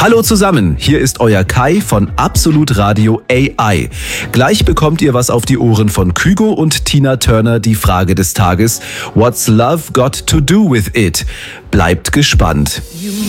Hallo zusammen, hier ist euer Kai von Absolut Radio AI. Gleich bekommt ihr was auf die Ohren von Kygo und Tina Turner, die Frage des Tages. What's love got to do with it? Bleibt gespannt.